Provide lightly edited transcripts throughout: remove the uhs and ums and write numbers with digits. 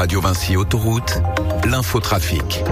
Radio Vinci Autoroute, l'infotrafic.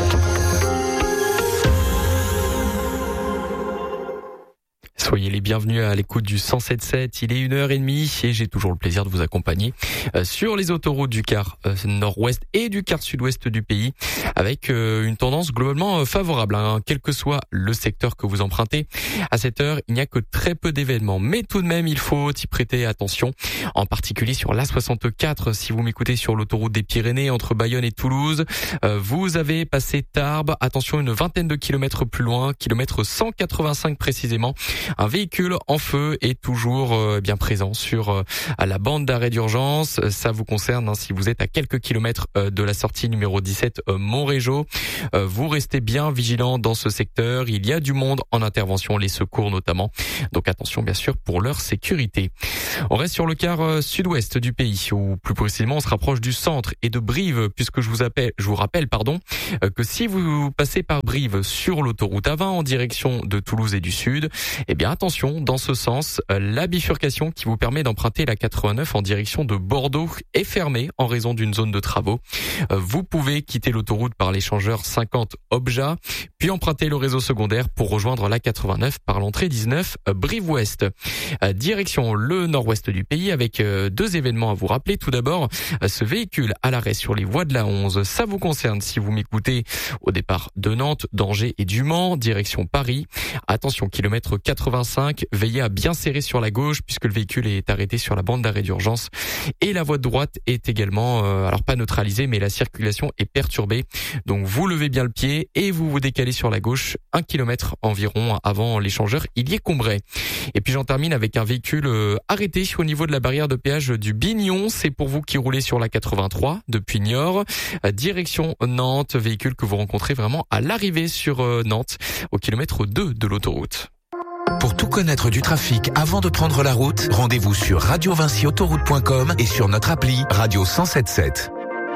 Soyez les bienvenus à l'écoute du 107.7, il est 1h30 et j'ai toujours le plaisir de vous accompagner sur les autoroutes du quart nord-ouest et du quart sud-ouest du pays avec une tendance globalement favorable, quel que soit le secteur que vous empruntez. À cette heure, il n'y a que très peu d'événements, mais tout de même il faut y prêter attention, en particulier sur l'A64. Si vous m'écoutez sur l'autoroute des Pyrénées entre Bayonne et Toulouse, vous avez passé Tarbes, attention une vingtaine de kilomètres plus loin, kilomètre 185 précisément. Un véhicule en feu est toujours bien présent sur à la bande d'arrêt d'urgence. Ça vous concerne si vous êtes à quelques kilomètres de la sortie numéro 17 Montrégeau. Vous restez bien vigilant dans ce secteur. Il y a du monde en intervention, les secours notamment. Donc attention bien sûr pour leur sécurité. On reste sur le quart sud-ouest du pays, ou plus précisément on se rapproche du centre et de Brive, puisque je vous rappelle que si vous passez par Brive sur l'autoroute A20 en direction de Toulouse et du sud, eh bien attention, dans ce sens, la bifurcation qui vous permet d'emprunter la 89 en direction de Bordeaux est fermée en raison d'une zone de travaux. Vous pouvez quitter l'autoroute par l'échangeur 50 Obja, puis emprunter le réseau secondaire pour rejoindre la 89 par l'entrée 19 Brive-Ouest. Direction le nord-ouest du pays avec deux événements à vous rappeler. Tout d'abord, ce véhicule à l'arrêt sur les voies de la 11, ça vous concerne si vous m'écoutez au départ de Nantes, d'Angers et du Mans, direction Paris. Attention, kilomètre 85, veillez à bien serrer sur la gauche puisque le véhicule est arrêté sur la bande d'arrêt d'urgence et la voie de droite est également, alors pas neutralisée mais la circulation est perturbée. Donc vous levez bien le pied et vous vous décalez sur la gauche 1 kilomètre environ avant l'échangeur Illier-Combray. Et puis j'en termine avec un véhicule arrêté au niveau de la barrière de péage du Bignon. C'est pour vous qui roulez sur la 83 depuis Niort, direction Nantes, véhicule que vous rencontrez vraiment à l'arrivée sur Nantes au kilomètre 2 de l'autoroute. Pour tout connaître du trafic avant de prendre la route, rendez-vous sur radiovinciautoroute.com et sur notre appli Radio 107.7.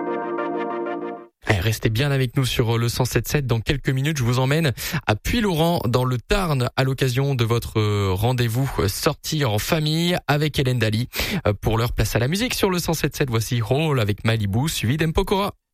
Restez bien avec nous sur le 107.7. Dans quelques minutes, je vous emmène à Puylaurens dans le Tarn à l'occasion de votre rendez-vous sortir en famille avec Hélène Dali. Pour leur place à la musique sur le 107.7, voici Hall avec Malibu suivi d'Mpokora.